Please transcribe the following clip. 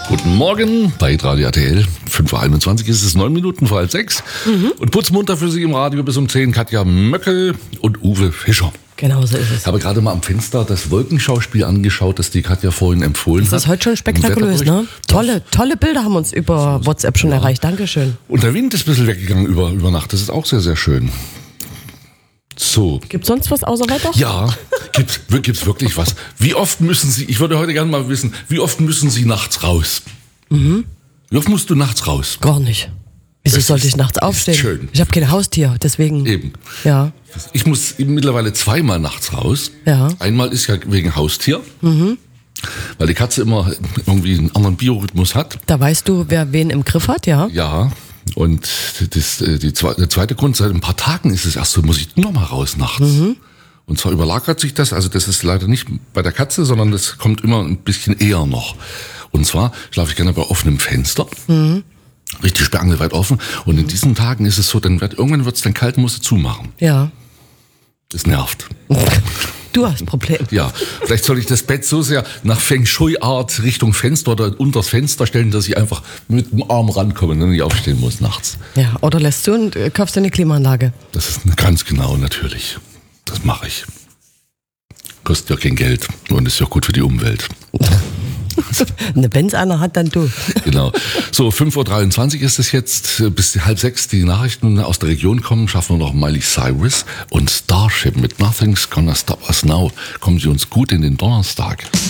Guten Morgen bei Radio RTL. 5.21 Uhr ist es, 9 Minuten vor halb 6. Und putzmunter für Sie im Radio bis um 10 Katja Möckel und Uwe Fischer. Genau so ist es. Ich habe gerade mal am Fenster das Wolkenschauspiel angeschaut, das die Katja vorhin empfohlen hat. Das ist heute schon spektakulös, ne? Tolle Bilder haben uns über WhatsApp schon erreicht. Dankeschön. Und der Wind ist ein bisschen weggegangen über Nacht. Das ist auch sehr, sehr schön. So. Gibt's sonst was außer Wetter? Ja, gibt's wirklich was. Wie oft müssen Sie, ich würde heute gerne mal wissen, wie oft müssen Sie nachts raus? Wie oft musst du nachts raus? Gar nicht. Wieso sollte ich nachts aufstehen? Schön. Ich habe kein Haustier, deswegen. Eben. Ja. Ich muss mittlerweile zweimal nachts raus. Ja. Einmal ist ja wegen Haustier, weil die Katze immer irgendwie einen anderen Biorhythmus hat. Da weißt du, wer wen im Griff hat, ja? Ja, und der zweite Grund, seit ein paar Tagen ist es erst so, muss ich nochmal raus nachts. Und zwar überlagert sich das, also das ist leider nicht bei der Katze, sondern das kommt immer ein bisschen eher noch. Und zwar schlafe ich gerne bei offenem Fenster. Richtig sperrangelweit offen. Und in diesen Tagen ist es so, irgendwann wird es dann kalt und musst du zumachen. Ja. Das nervt. Du hast ein Problem. Ja, vielleicht soll ich das Bett so sehr nach Feng Shui-Art Richtung Fenster oder unter das Fenster stellen, dass ich einfach mit dem Arm rankomme und nicht aufstehen muss nachts. Ja, oder lässt du und kaufst du eine Klimaanlage. Das ist ganz genau natürlich. Das mache ich. Kostet ja kein Geld und ist ja gut für die Umwelt. Wenn es einer hat, dann du. Genau. So, 5.23 Uhr ist es jetzt, bis 5:30 die Nachrichten aus der Region kommen, schaffen wir noch Miley Cyrus und Starship mit Nothing's Gonna Stop Us Now. Kommen Sie uns gut in den Donnerstag.